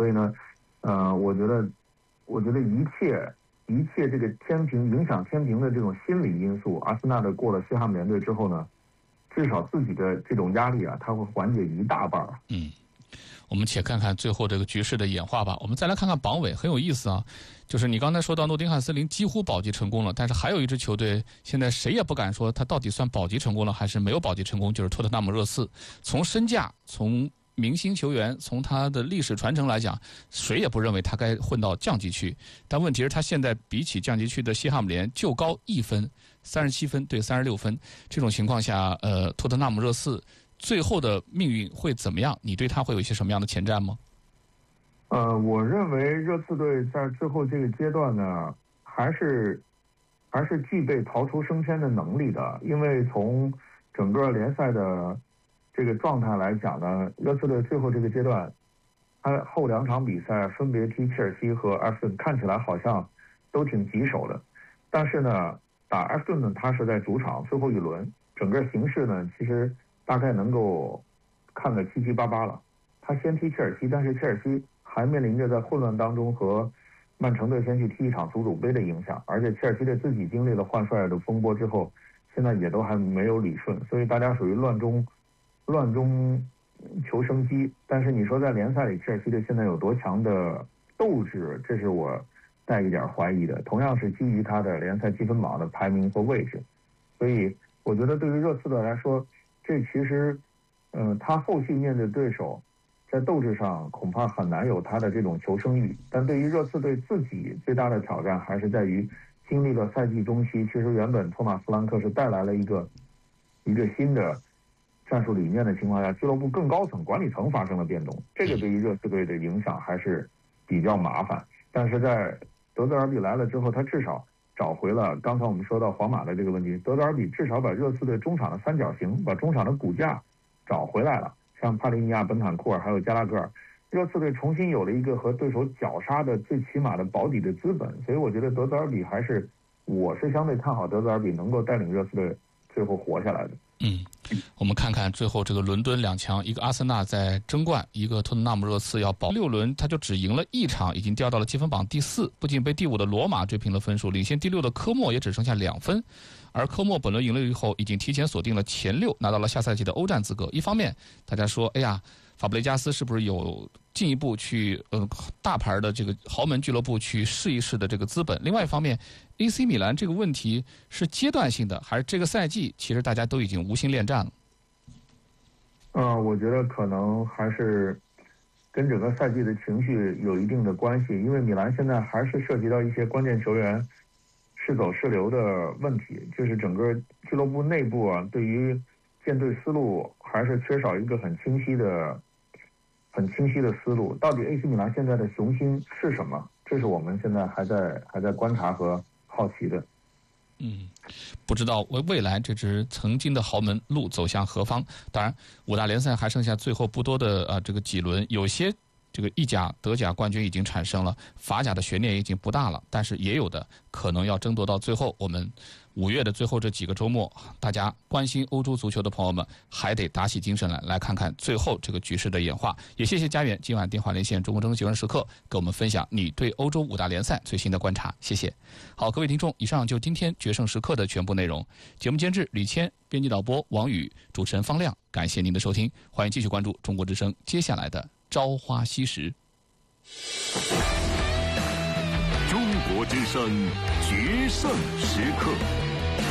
所以呢，我觉得一切这个天平影响天平的这种心理因素，阿森纳的过了西汉姆联队之后呢，至少自己的这种压力啊，它会缓解一大半。 我们且看看最后这个局势的演化吧。我们再来看看榜尾，很有意思啊。就是你刚才说到诺丁汉森林几乎保级成功了，但是还有一支球队现在谁也不敢说他到底算保级成功了还是没有保级成功，就是托特纳姆热刺。从身价，从明星球员，从他的历史传承来讲，谁也不认为他该混到降级区。但问题是他现在比起降级区的西汉姆联就高1分，37分对36分。这种情况下，托特纳姆热刺最后的命运会怎么样？你对他会有一些什么样的前瞻吗？ 我认为热刺队在最后这个阶段呢，还是具备逃出升天的能力的。因为从整个联赛的这个状态来讲呢，热刺队最后这个阶段，他后2场比赛分别踢切尔西和埃弗顿，看起来好像都挺棘手的。但是呢，打埃弗顿呢，他是在主场最后一轮，整个形势呢，其实大概能够看个七七八八了。他先踢切尔西，但是切尔西还面临着在混乱当中和曼城队先去踢一场足总杯的影响，而且切尔西队自己经历了换帅的风波之后，现在也都还没有理顺，所以大家属于乱中求生机。但是你说在联赛里，切尔西队现在有多强的斗志，这是我带一点怀疑的。同样是基于他的联赛积分榜的排名和位置，所以我觉得对于热刺队来说，这其实，他后续面对对手，在斗志上恐怕很难有他的这种求生欲。但对于热刺队自己最大的挑战，还是在于经历了赛季中期，其实原本托马斯·兰克是带来了一个新的战术理念的情况下，俱乐部更高层管理层发生了变动，这个对于热刺队的影响还是比较麻烦。但是在德泽尔比来了之后，他至少找回了刚才我们说到皇马的这个问题，德泽尔比至少把热刺队中场的三角形，把中场的骨架找回来了。像帕利尼亚、本坦库尔还有加拉格尔，热刺队重新有了一个和对手绞杀的最起码的保底的资本。所以我觉得德泽尔比我是相对看好德泽尔比能够带领热刺队最后活下来的。 我们看看最后这个伦敦两强，一个阿森纳在争冠，一个托特纳姆热刺要保6轮，他就只赢了1场，已经掉到了积分榜第4，不仅被第5的罗马追平了分数，领先第6的科莫也只剩下2分。而科莫本轮赢了以后，已经提前锁定了前6，拿到了下赛季的欧战资格。一方面大家说，哎呀，法布雷加斯是不是有进一步去大牌的这个豪门俱乐部去试一试的这个资本？另外一方面 AC 米兰这个问题是阶段性的，还是这个赛季其实大家都已经无心恋战了？ 我觉得可能还是跟整个赛季的情绪有一定的关系，因为米兰现在还是涉及到一些关键球员是走是留的问题，就是整个俱乐部内部啊，对于建队思路还是缺少一个很清晰的思路。到底 AC 米兰现在的雄心是什么？这是我们现在还在观察和好奇的。 不知道未来这支曾经的豪门路走向何方。当然5大联赛还剩下最后不多的这个几轮，有些这个意甲、德甲冠军已经产生了，法甲的悬念已经不大了，但是也有的可能要争夺到最后。我们5月的最后这几个周末，大家关心欧洲足球的朋友们还得打起精神来看看最后这个局势的演化。也谢谢家园今晚电话连线中国争球人时刻给我们分享你对欧洲5大联赛最新的观察，谢谢。好，各位听众，以上就今天决胜时刻的全部内容。节目监制李谦，编辑导播王宇，主持人方亮，感谢您的收听，欢迎继续关注中国之声接下来的朝花夕拾。 中国之声决胜时刻。